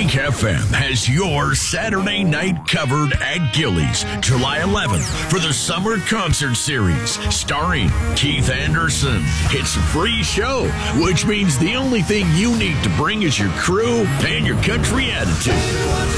Kink FM has your Saturday night covered at Gilley's, July 11th for the Summer Concert Series, starring Keith Anderson. It's a free show, which means the only thing you need to bring is your crew and your country attitude.